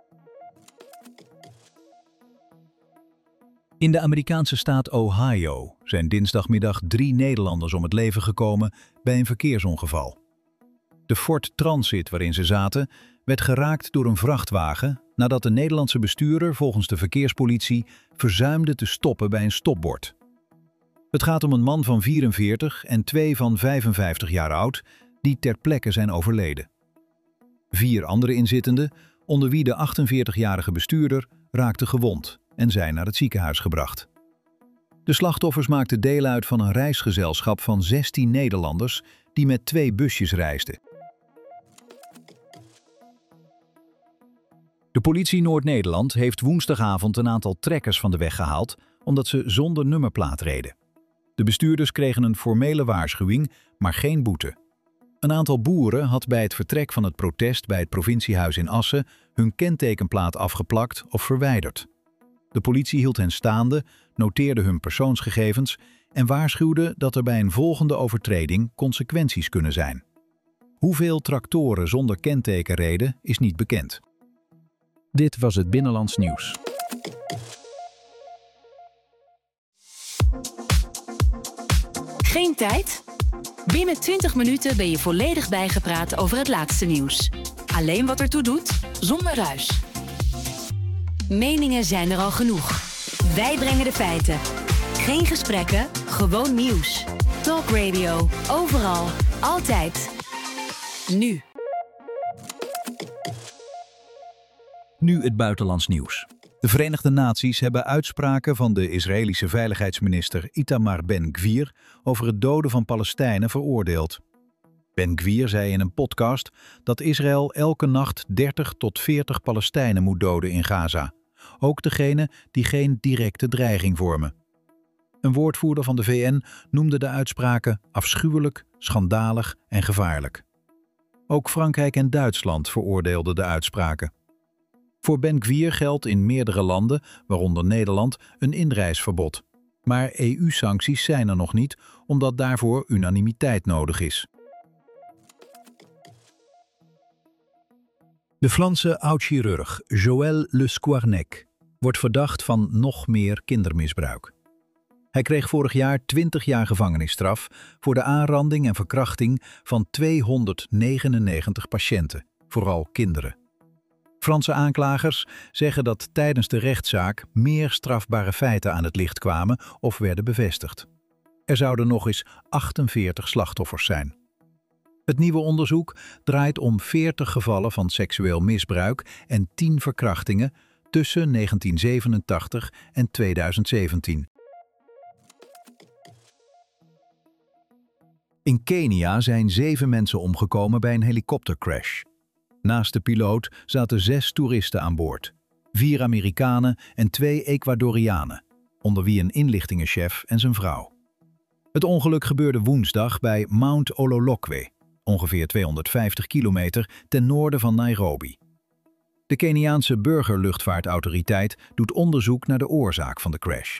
In de Amerikaanse staat Ohio zijn dinsdagmiddag 3 Nederlanders om het leven gekomen bij een verkeersongeval. De Ford Transit waarin ze zaten werd geraakt door een vrachtwagen nadat de Nederlandse bestuurder volgens de verkeerspolitie verzuimde te stoppen bij een stopbord. Het gaat om een man van 44 en 2 van 55 jaar oud die ter plekke zijn overleden. 4 andere inzittenden, onder wie de 48-jarige bestuurder, raakten gewond en zijn naar het ziekenhuis gebracht. De slachtoffers maakten deel uit van een reisgezelschap van 16 Nederlanders die met 2 busjes reisden. De politie Noord-Nederland heeft woensdagavond een aantal trekkers van de weg gehaald omdat ze zonder nummerplaat reden. De bestuurders kregen een formele waarschuwing, maar geen boete. Een aantal boeren had bij het vertrek van het protest bij het provinciehuis in Assen hun kentekenplaat afgeplakt of verwijderd. De politie hield hen staande, noteerde hun persoonsgegevens en waarschuwde dat er bij een volgende overtreding consequenties kunnen zijn. Hoeveel tractoren zonder kenteken reden is niet bekend. Dit was het Binnenlands Nieuws. Geen tijd? Binnen 20 minuten ben je volledig bijgepraat over het laatste nieuws. Alleen wat ertoe doet, zonder ruis. Meningen zijn er al genoeg. Wij brengen de feiten. Geen gesprekken, gewoon nieuws. Talk Radio, overal, altijd. Nu. Nu het buitenlands nieuws. De Verenigde Naties hebben uitspraken van de Israëlische veiligheidsminister Itamar Ben-Gvir over het doden van Palestijnen veroordeeld. Ben-Gvir zei in een podcast dat Israël elke nacht 30 tot 40 Palestijnen moet doden in Gaza. Ook degenen die geen directe dreiging vormen. Een woordvoerder van de VN noemde de uitspraken afschuwelijk, schandalig en gevaarlijk. Ook Frankrijk en Duitsland veroordeelden de uitspraken. Voor Ben-Gvir geldt in meerdere landen, waaronder Nederland, een inreisverbod. Maar EU-sancties zijn er nog niet, omdat daarvoor unanimiteit nodig is. De Franse oud-chirurg Joël Le Squarnec wordt verdacht van nog meer kindermisbruik. Hij kreeg vorig jaar 20 jaar gevangenisstraf voor de aanranding en verkrachting van 299 patiënten, vooral kinderen. Franse aanklagers zeggen dat tijdens de rechtszaak meer strafbare feiten aan het licht kwamen of werden bevestigd. Er zouden nog eens 48 slachtoffers zijn. Het nieuwe onderzoek draait om 40 gevallen van seksueel misbruik en 10 verkrachtingen tussen 1987 en 2017. In Kenia zijn 7 mensen omgekomen bij een helikoptercrash. Naast de piloot zaten 6 toeristen aan boord. 4 Amerikanen en 2 Ecuadorianen, onder wie een inlichtingenchef en zijn vrouw. Het ongeluk gebeurde woensdag bij Mount Ololokwe, ongeveer 250 kilometer ten noorden van Nairobi. De Keniaanse burgerluchtvaartautoriteit doet onderzoek naar de oorzaak van de crash.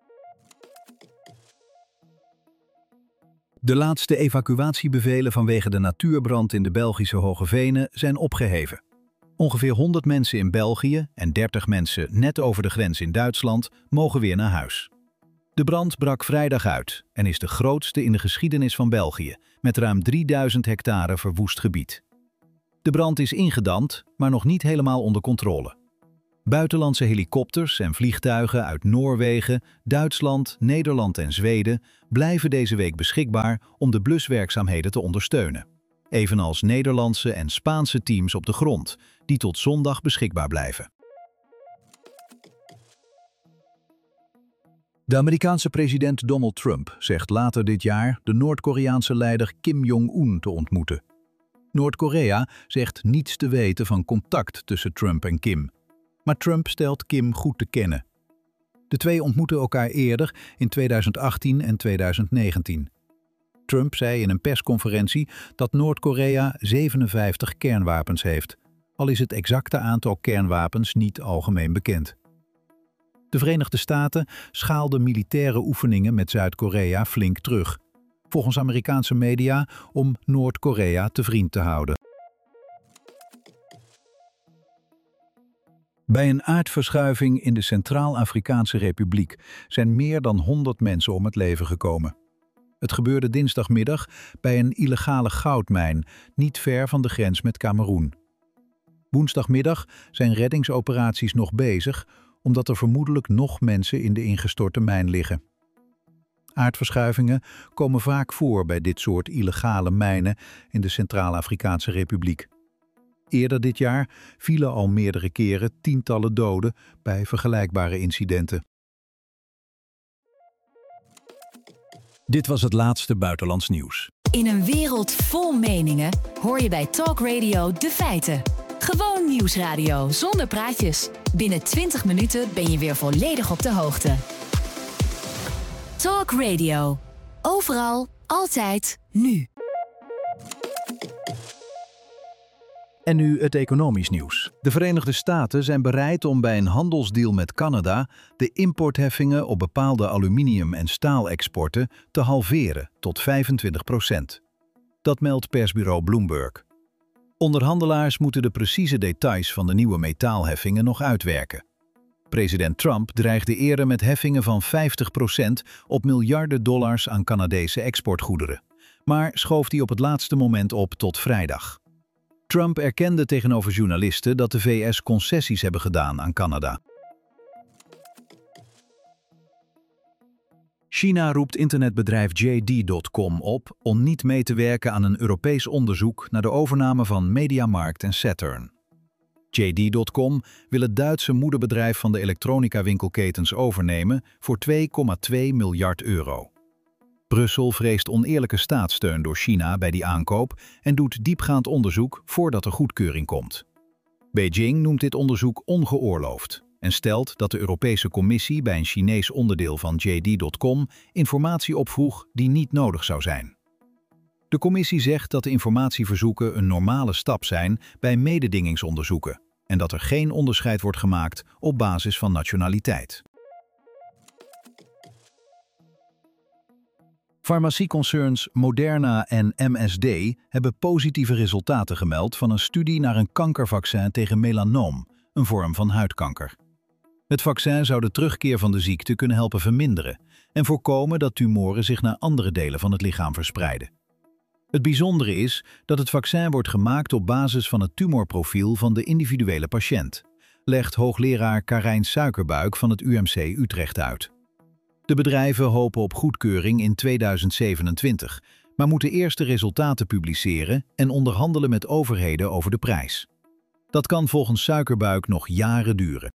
De laatste evacuatiebevelen vanwege de natuurbrand in de Belgische Hoge Venen zijn opgeheven. Ongeveer 100 mensen in België en 30 mensen net over de grens in Duitsland mogen weer naar huis. De brand brak vrijdag uit en is de grootste in de geschiedenis van België, met ruim 3000 hectare verwoest gebied. De brand is ingedamd, maar nog niet helemaal onder controle. Buitenlandse helikopters en vliegtuigen uit Noorwegen, Duitsland, Nederland en Zweden blijven deze week beschikbaar om de bluswerkzaamheden te ondersteunen. Evenals Nederlandse en Spaanse teams op de grond, die tot zondag beschikbaar blijven. De Amerikaanse president Donald Trump zegt later dit jaar de Noord-Koreaanse leider Kim Jong-un te ontmoeten. Noord-Korea zegt niets te weten van contact tussen Trump en Kim. Maar Trump stelt Kim goed te kennen. De twee ontmoetten elkaar eerder in 2018 en 2019. Trump zei in een persconferentie dat Noord-Korea 57 kernwapens heeft, al is het exacte aantal kernwapens niet algemeen bekend. De Verenigde Staten schaalden militaire oefeningen met Zuid-Korea flink terug, volgens Amerikaanse media om Noord-Korea te vriend te houden. Bij een aardverschuiving in de Centraal-Afrikaanse Republiek zijn meer dan 100 mensen om het leven gekomen. Het gebeurde dinsdagmiddag bij een illegale goudmijn, niet ver van de grens met Kameroen. Woensdagmiddag zijn reddingsoperaties nog bezig, omdat er vermoedelijk nog mensen in de ingestorte mijn liggen. Aardverschuivingen komen vaak voor bij dit soort illegale mijnen in de Centraal-Afrikaanse Republiek. Eerder dit jaar vielen al meerdere keren tientallen doden bij vergelijkbare incidenten. Dit was het laatste buitenlands nieuws. In een wereld vol meningen hoor je bij Talk Radio de feiten. Gewoon nieuwsradio zonder praatjes. Binnen 20 minuten ben je weer volledig op de hoogte. Talk Radio. Overal, altijd, nu. En nu het economisch nieuws. De Verenigde Staten zijn bereid om bij een handelsdeal met Canada de importheffingen op bepaalde aluminium- en staalexporten te halveren tot 25%. Dat meldt persbureau Bloomberg. Onderhandelaars moeten de precieze details van de nieuwe metaalheffingen nog uitwerken. President Trump dreigde eerder met heffingen van 50% op miljarden dollars aan Canadese exportgoederen, maar schoof die op het laatste moment op tot vrijdag. Trump erkende tegenover journalisten dat de VS concessies hebben gedaan aan Canada. China roept internetbedrijf JD.com op om niet mee te werken aan een Europees onderzoek naar de overname van MediaMarkt en Saturn. JD.com wil het Duitse moederbedrijf van de elektronica-winkelketens overnemen voor €2,2 miljard. Brussel vreest oneerlijke staatssteun door China bij die aankoop en doet diepgaand onderzoek voordat er goedkeuring komt. Beijing noemt dit onderzoek ongeoorloofd en stelt dat de Europese Commissie bij een Chinees onderdeel van JD.com informatie opvroeg die niet nodig zou zijn. De commissie zegt dat de informatieverzoeken een normale stap zijn bij mededingingsonderzoeken en dat er geen onderscheid wordt gemaakt op basis van nationaliteit. Farmacieconcerns Moderna en MSD hebben positieve resultaten gemeld van een studie naar een kankervaccin tegen melanoom, een vorm van huidkanker. Het vaccin zou de terugkeer van de ziekte kunnen helpen verminderen en voorkomen dat tumoren zich naar andere delen van het lichaam verspreiden. Het bijzondere is dat het vaccin wordt gemaakt op basis van het tumorprofiel van de individuele patiënt, legt hoogleraar Karijn Suikerbuik van het UMC Utrecht uit. De bedrijven hopen op goedkeuring in 2027, maar moeten eerst de resultaten publiceren en onderhandelen met overheden over de prijs. Dat kan volgens Suikerbuik nog jaren duren.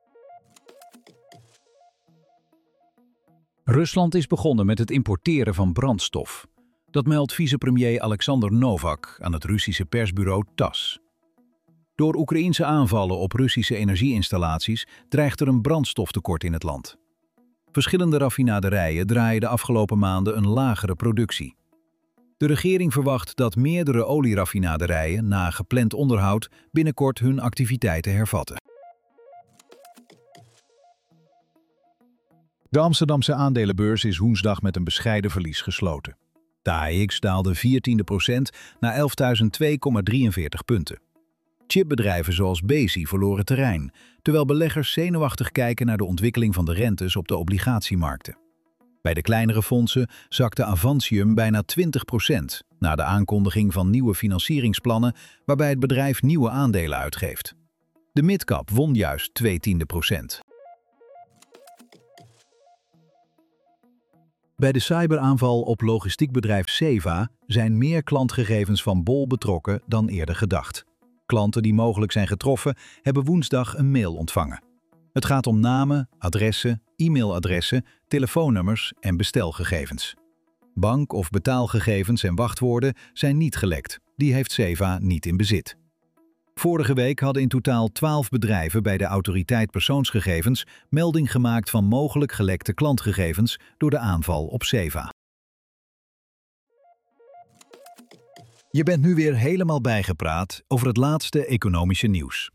Rusland is begonnen met het importeren van brandstof. Dat meldt vicepremier Alexander Novak aan het Russische persbureau TASS. Door Oekraïense aanvallen op Russische energieinstallaties dreigt er een brandstoftekort in het land. Verschillende raffinaderijen draaien de afgelopen maanden een lagere productie. De regering verwacht dat meerdere olieraffinaderijen na gepland onderhoud binnenkort hun activiteiten hervatten. De Amsterdamse aandelenbeurs is woensdag met een bescheiden verlies gesloten. De AEX daalde 14% naar 11.002,43 punten. Chipbedrijven zoals Besi verloren terrein, terwijl beleggers zenuwachtig kijken naar de ontwikkeling van de rentes op de obligatiemarkten. Bij de kleinere fondsen zakte Avantium bijna 20% na de aankondiging van nieuwe financieringsplannen waarbij het bedrijf nieuwe aandelen uitgeeft. De midcap won juist 0,2%. Bij de cyberaanval op logistiekbedrijf Ceva zijn meer klantgegevens van Bol betrokken dan eerder gedacht. Klanten die mogelijk zijn getroffen hebben woensdag een mail ontvangen. Het gaat om namen, adressen, e-mailadressen, telefoonnummers en bestelgegevens. Bank- of betaalgegevens en wachtwoorden zijn niet gelekt. Die heeft Ceva niet in bezit. Vorige week hadden in totaal 12 bedrijven bij de Autoriteit Persoonsgegevens melding gemaakt van mogelijk gelekte klantgegevens door de aanval op Ceva. Je bent nu weer helemaal bijgepraat over het laatste economische nieuws.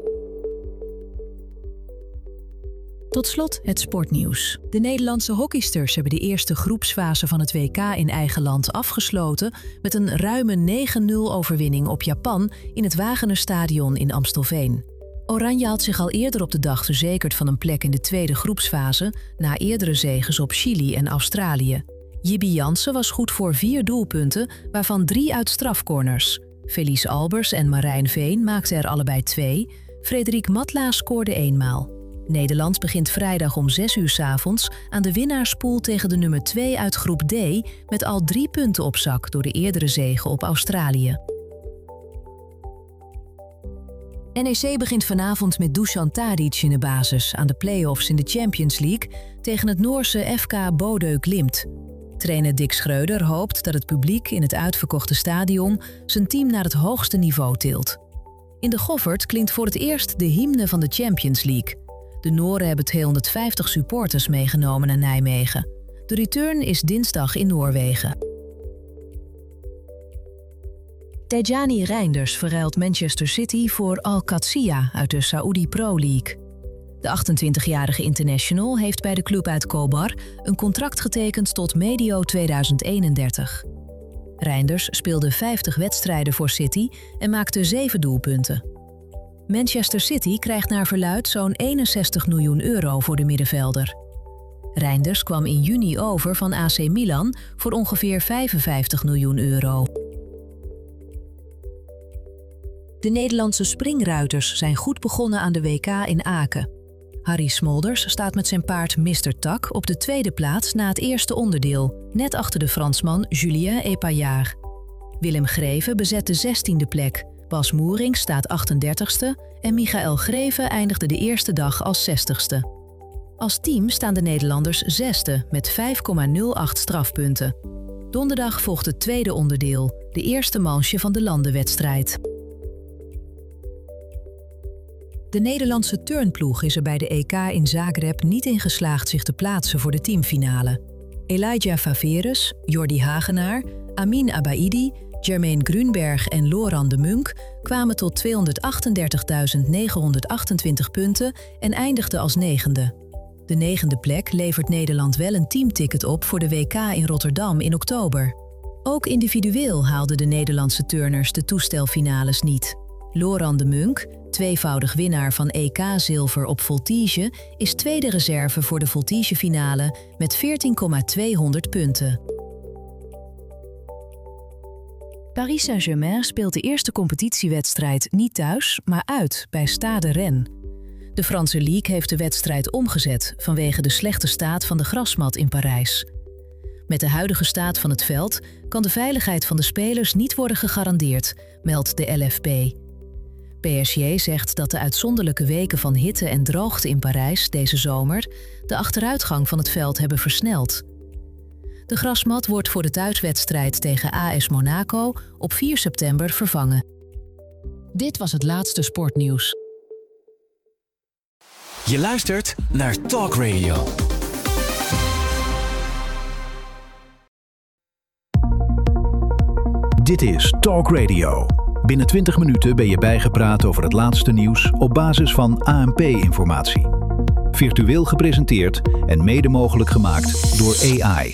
Tot slot het sportnieuws. De Nederlandse hockeysters hebben de eerste groepsfase van het WK in eigen land afgesloten met een ruime 9-0 overwinning op Japan in het Wagener-stadion in Amstelveen. Oranje had zich al eerder op de dag verzekerd van een plek in de tweede groepsfase na eerdere zeges op Chili en Australië. Jibby Jansen was goed voor 4 doelpunten, waarvan 3 uit strafcorners. Felice Albers en Marijn Veen maakten er allebei 2. Frederik Matla scoorde 1 maal. Nederland begint vrijdag om 6 uur 's avonds aan de winnaarspool tegen de nummer 2 uit groep D met al 3 punten op zak door de eerdere zege op Australië. NEC begint vanavond met Dusan Tadic in de basis aan de play-offs in de Champions League tegen het Noorse FK Bodø Glimt. Trainer Dick Schreuder hoopt dat het publiek in het uitverkochte stadion zijn team naar het hoogste niveau tilt. In de Goffert klinkt voor het eerst de hymne van de Champions League. De Noren hebben 250 supporters meegenomen naar Nijmegen. De return is dinsdag in Noorwegen. Tijjani Reinders verruilt Manchester City voor Al-Qadsiya uit de Saudi Pro League. De 28-jarige international heeft bij de club uit Khobar een contract getekend tot medio 2031. Reinders speelde 50 wedstrijden voor City en maakte 7 doelpunten. Manchester City krijgt naar verluidt zo'n 61 miljoen euro voor de middenvelder. Reinders kwam in juni over van AC Milan voor ongeveer 55 miljoen euro. De Nederlandse springruiters zijn goed begonnen aan de WK in Aken. Harry Smolders staat met zijn paard Mr. Tak op de tweede plaats na het eerste onderdeel, net achter de Fransman Julien Epaillard. Willem Greven bezet de 16e plek, Bas Moering staat 38ste en Michael Greven eindigde de eerste dag als 60ste. Als team staan de Nederlanders 6e met 5,08 strafpunten. Donderdag volgt het tweede onderdeel, de eerste manche van de landenwedstrijd. De Nederlandse turnploeg is er bij de EK in Zagreb niet in geslaagd zich te plaatsen voor de teamfinale. Elijah Faveres, Jordi Hagenaar, Amin Abaidi, Jermaine Grunberg en Laurent de Munk kwamen tot 238.928 punten en eindigden als 9e. De 9e plek levert Nederland wel een teamticket op voor de WK in Rotterdam in oktober. Ook individueel haalden de Nederlandse turners de toestelfinales niet. Laurent de Munk, tweevoudig winnaar van EK-zilver op voltige, is tweede reserve voor de voltigefinale met 14,200 punten. Paris Saint-Germain speelt de eerste competitiewedstrijd niet thuis, maar uit bij Stade Rennes. De Franse League heeft de wedstrijd omgezet vanwege de slechte staat van de grasmat in Parijs. Met de huidige staat van het veld kan de veiligheid van de spelers niet worden gegarandeerd, meldt de LFP. PSG zegt dat de uitzonderlijke weken van hitte en droogte in Parijs deze zomer de achteruitgang van het veld hebben versneld. De grasmat wordt voor de thuiswedstrijd tegen AS Monaco op 4 september vervangen. Dit was het laatste sportnieuws. Je luistert naar Talk Radio. Dit is Talk Radio. Binnen 20 minuten ben je bijgepraat over het laatste nieuws op basis van ANP-informatie. Virtueel gepresenteerd en mede mogelijk gemaakt door AI.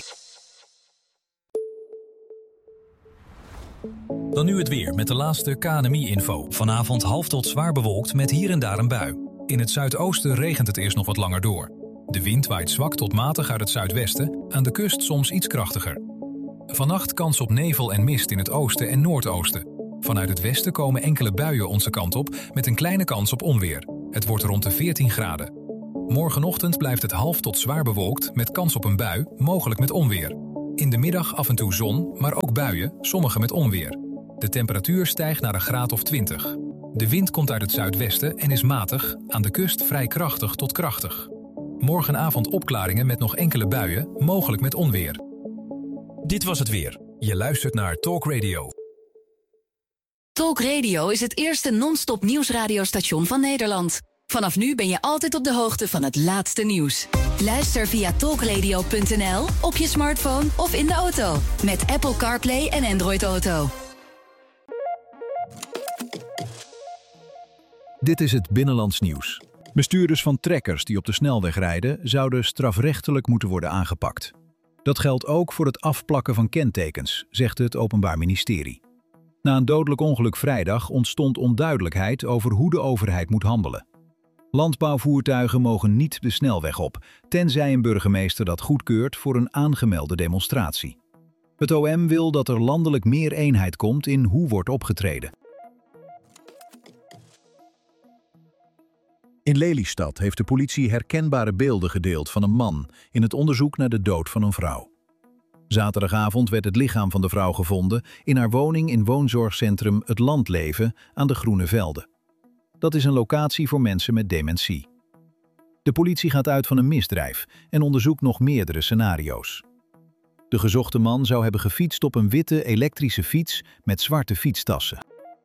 Dan nu het weer met de laatste KNMI-info. Vanavond half tot zwaar bewolkt met hier en daar een bui. In het zuidoosten regent het eerst nog wat langer door. De wind waait zwak tot matig uit het zuidwesten Aan de kust soms iets krachtiger. Vannacht kans op nevel en mist in het oosten en noordoosten. Vanuit het westen komen enkele buien onze kant op met een kleine kans op onweer. Het wordt rond de 14 graden. Morgenochtend blijft het half tot zwaar bewolkt met kans op een bui, mogelijk met onweer. In de middag af en toe zon, maar ook buien, sommige met onweer. De temperatuur stijgt naar een graad of 20. De wind komt uit het zuidwesten en is matig, aan de kust vrij krachtig tot krachtig. Morgenavond opklaringen met nog enkele buien, mogelijk met onweer. Dit was het weer. Je luistert naar Talk Radio. Talk Radio is het eerste non-stop nieuwsradiostation van Nederland. Vanaf nu ben je altijd op de hoogte van het laatste nieuws. Luister via talkradio.nl, op je smartphone of in de auto. Met Apple CarPlay en Android Auto. Dit is het Binnenlands Nieuws. Bestuurders van trekkers die op de snelweg rijden zouden strafrechtelijk moeten worden aangepakt. Dat geldt ook voor het afplakken van kentekens, zegt het Openbaar Ministerie. Na een dodelijk ongeluk vrijdag ontstond onduidelijkheid over hoe de overheid moet handelen. Landbouwvoertuigen mogen niet de snelweg op, tenzij een burgemeester dat goedkeurt voor een aangemelde demonstratie. Het OM wil dat er landelijk meer eenheid komt in hoe wordt opgetreden. In Lelystad heeft de politie herkenbare beelden gedeeld van een man in het onderzoek naar de dood van een vrouw. Zaterdagavond werd het lichaam van de vrouw gevonden in haar woning in woonzorgcentrum Het Landleven aan de Groene Velden. Dat is een locatie voor mensen met dementie. De politie gaat uit van een misdrijf en onderzoekt nog meerdere scenario's. De gezochte man zou hebben gefietst op een witte elektrische fiets met zwarte fietstassen.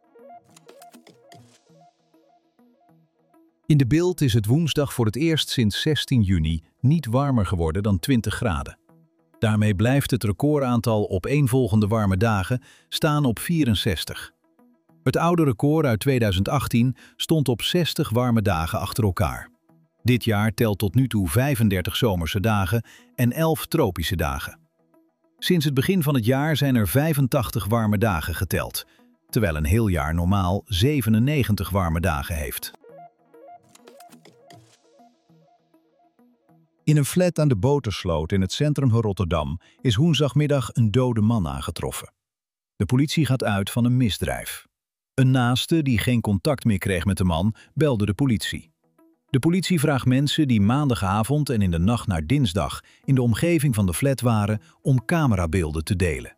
In de Bild is het woensdag voor het eerst sinds 16 juni niet warmer geworden dan 20 graden. Daarmee blijft het recordaantal opeenvolgende warme dagen staan op 64. Het oude record uit 2018 stond op 60 warme dagen achter elkaar. Dit jaar telt tot nu toe 35 zomerse dagen en 11 tropische dagen. Sinds het begin van het jaar zijn er 85 warme dagen geteld, terwijl een heel jaar normaal 97 warme dagen heeft. In een flat aan de Botersloot in het centrum van Rotterdam is woensdagmiddag een dode man aangetroffen. De politie gaat uit van een misdrijf. Een naaste die geen contact meer kreeg met de man, belde de politie. De politie vraagt mensen die maandagavond en in de nacht naar dinsdag in de omgeving van de flat waren om camerabeelden te delen.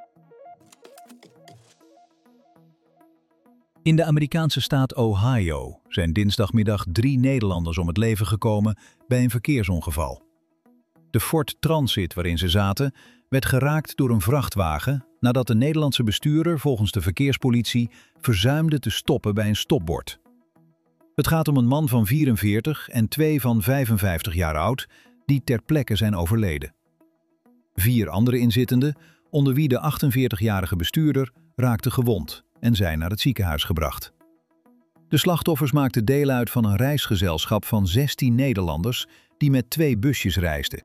In de Amerikaanse staat Ohio zijn dinsdagmiddag 3 Nederlanders om het leven gekomen bij een verkeersongeval. De Ford Transit waarin ze zaten werd geraakt door een vrachtwagen nadat de Nederlandse bestuurder volgens de verkeerspolitie verzuimde te stoppen bij een stopbord. Het gaat om een man van 44 en 2 van 55 jaar oud die ter plekke zijn overleden. 4 andere inzittenden, onder wie de 48-jarige bestuurder, raakten gewond en zijn naar het ziekenhuis gebracht. De slachtoffers maakten deel uit van een reisgezelschap van 16 Nederlanders die met 2 busjes reisden.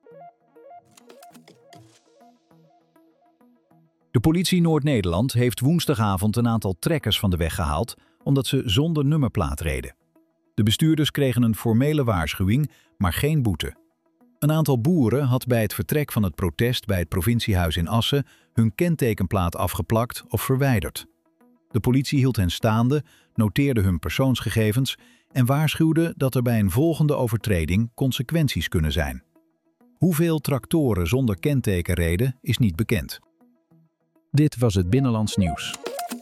De politie Noord-Nederland heeft woensdagavond een aantal trekkers van de weg gehaald omdat ze zonder nummerplaat reden. De bestuurders kregen een formele waarschuwing, maar geen boete. Een aantal boeren had bij het vertrek van het protest bij het provinciehuis in Assen hun kentekenplaat afgeplakt of verwijderd. De politie hield hen staande, noteerde hun persoonsgegevens en waarschuwde dat er bij een volgende overtreding consequenties kunnen zijn. Hoeveel tractoren zonder kenteken reden is niet bekend. Dit was het Binnenlands Nieuws.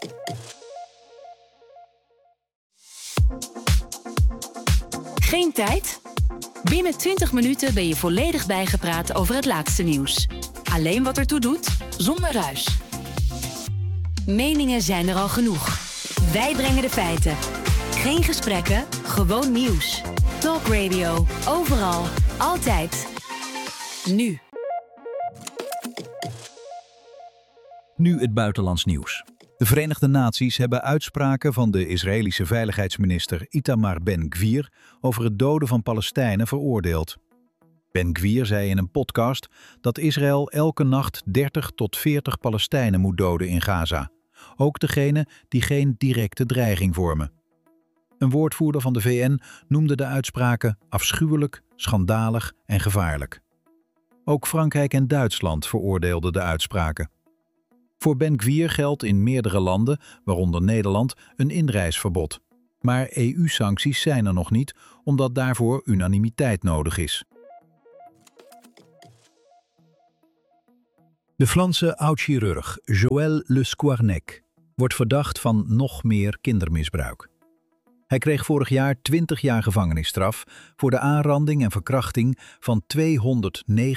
Geen tijd? Binnen 20 minuten ben je volledig bijgepraat over het laatste nieuws. Alleen wat ertoe doet, zonder ruis. Meningen zijn er al genoeg. Wij brengen de feiten. Geen gesprekken, gewoon nieuws. Talk Radio, overal, altijd. Nu. Nu het buitenlands nieuws. De Verenigde Naties hebben uitspraken van de Israëlische veiligheidsminister Itamar Ben-Gvir over het doden van Palestijnen veroordeeld. Ben-Gvir zei in een podcast dat Israël elke nacht 30 tot 40 Palestijnen moet doden in Gaza. Ook degenen die geen directe dreiging vormen. Een woordvoerder van de VN noemde de uitspraken afschuwelijk, schandalig en gevaarlijk. Ook Frankrijk en Duitsland veroordeelden de uitspraken. Voor Ben Gvir geldt in meerdere landen, waaronder Nederland, een inreisverbod. Maar EU-sancties zijn er nog niet, omdat daarvoor unanimiteit nodig is. De Franse oud-chirurg Joël Le Squarnec wordt verdacht van nog meer kindermisbruik. Hij kreeg vorig jaar 20 jaar gevangenisstraf voor de aanranding en verkrachting van 249